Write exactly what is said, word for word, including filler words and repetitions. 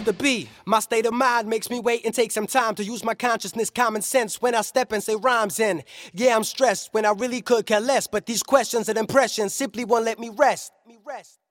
to be. My state of mind makes me wait and take some time to use my consciousness, common sense when I step and say rhymes in. Yeah, I'm stressed when I really could care less, but these questions and impressions simply won't let me rest. Me rest.